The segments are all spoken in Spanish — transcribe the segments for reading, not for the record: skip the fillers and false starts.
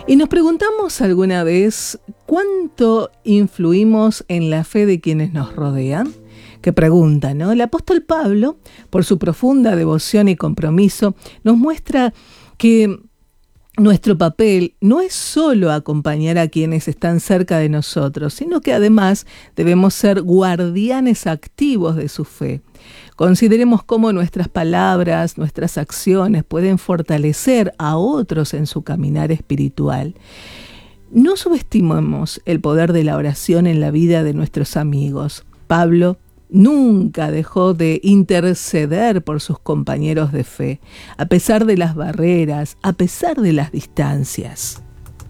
Y nos preguntamos alguna vez cuánto influimos en la fe de quienes nos rodean. Qué pregunta, ¿no? El apóstol Pablo, por su profunda devoción y compromiso, nos muestra que nuestro papel no es solo acompañar a quienes están cerca de nosotros, sino que además debemos ser guardianes activos de su fe. Consideremos cómo nuestras palabras, nuestras acciones pueden fortalecer a otros en su caminar espiritual. No subestimemos el poder de la oración en la vida de nuestros amigos. Pablo nunca dejó de interceder por sus compañeros de fe, a pesar de las barreras, a pesar de las distancias.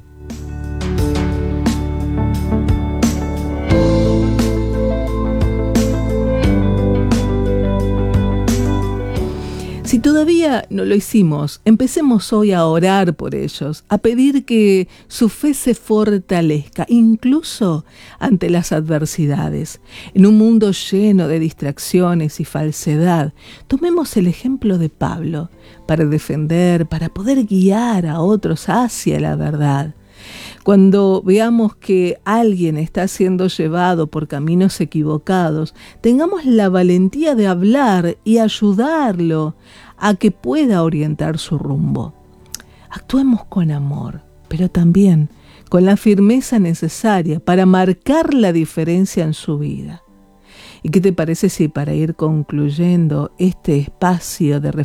Si todavía no lo hicimos, empecemos hoy a orar por ellos, a pedir que su fe se fortalezca, incluso ante las adversidades. En un mundo lleno de distracciones y falsedad, tomemos el ejemplo de Pablo para defender, para poder guiar a otros hacia la verdad. Cuando veamos que alguien está siendo llevado por caminos equivocados, tengamos la valentía de hablar y ayudarlo a que pueda orientar su rumbo. Actuemos con amor, pero también con la firmeza necesaria para marcar la diferencia en su vida. ¿Y qué te parece si para ir concluyendo este espacio de reflexión